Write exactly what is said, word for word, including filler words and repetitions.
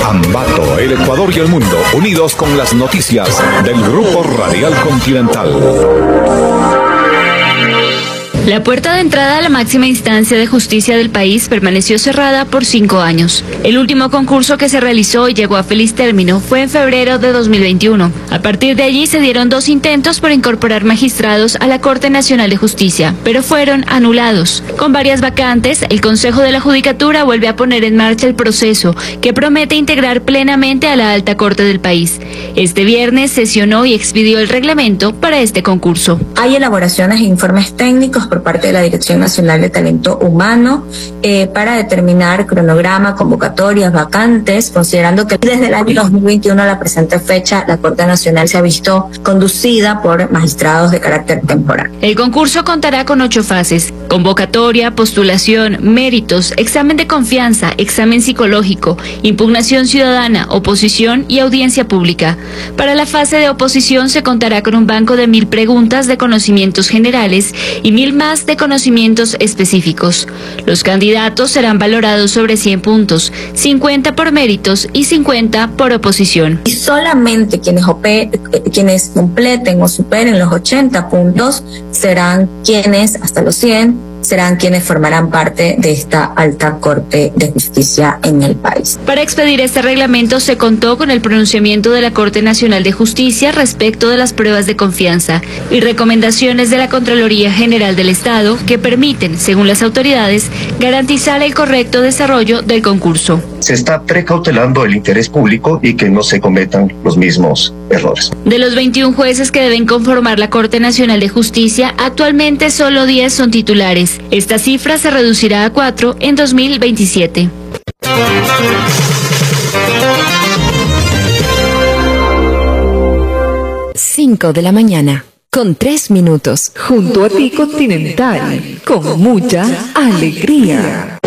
Ambato, el Ecuador y el mundo, unidos con las noticias del Grupo Radial Continental. La puerta de entrada a la máxima instancia de justicia del país permaneció cerrada por cinco años. El último concurso que se realizó y llegó a feliz término fue en febrero de dos mil veintiuno. A partir de allí se dieron dos intentos por incorporar magistrados a la Corte Nacional de Justicia, pero fueron anulados. Con varias vacantes, el Consejo de la Judicatura vuelve a poner en marcha el proceso que promete integrar plenamente a la alta corte del país. Este viernes sesionó y expidió el reglamento para este concurso. Hay elaboraciones e informes técnicos por parte de la Dirección Nacional de Talento Humano eh, para determinar cronograma, convocatorias, vacantes, considerando que desde el año dos mil veintiuno a la presente fecha la Corte Nacional se ha visto conducida por magistrados de carácter temporal. El concurso contará con ocho fases: convocatoria, postulación, méritos, examen de confianza, examen psicológico, impugnación ciudadana, oposición y audiencia pública. Para la fase de oposición se contará con un banco de mil preguntas de conocimientos generales y mil más de conocimientos específicos. Los candidatos serán valorados sobre cien puntos, cincuenta por méritos y cincuenta por oposición. Y solamente quienes, ope, quienes completen o superen los ochenta puntos serán quienes, hasta los cien, serán quienes formarán parte de esta alta corte de justicia en el país. Para expedir este reglamento se contó con el pronunciamiento de la Corte Nacional de Justicia respecto de las pruebas de confianza y recomendaciones de la Contraloría General del Estado que permiten, según las autoridades, garantizar el correcto desarrollo del concurso. Se está precautelando el interés público y que no se cometan los mismos errores. De los veintiún jueces que deben conformar la Corte Nacional de Justicia, actualmente solo diez son titulares. Esta cifra se reducirá a cuatro en dos mil veintisiete. cinco de la mañana, con tres minutos. Junto a ti, Continental, con mucha alegría.